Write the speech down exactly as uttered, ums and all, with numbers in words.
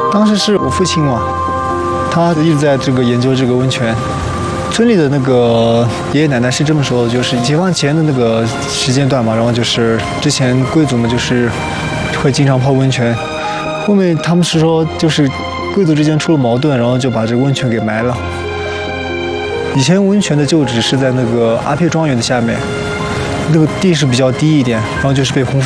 当时是我父亲嘛，他一直在这个研究这个温泉。村里的那个爷爷奶奶是这么说的，就是解放前的那个时间段嘛，然后就是之前贵族们就是会经常泡温泉，后面他们是说就是贵族之间出了矛盾，然后就把这个温泉给埋了。以前温泉的旧址是在那个阿撇庄园的下面，那个地势比较低一点，然后就是被轰